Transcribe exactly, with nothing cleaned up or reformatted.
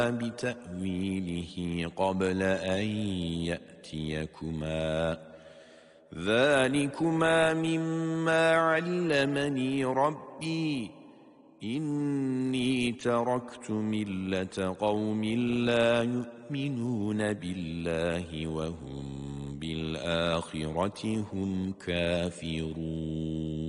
بتأويله قبل أن يأتيكما ذلكما مما علمني ربي إني تركت ملة قوم لا يؤمنون بالله وهم بالآخرة هم كافرون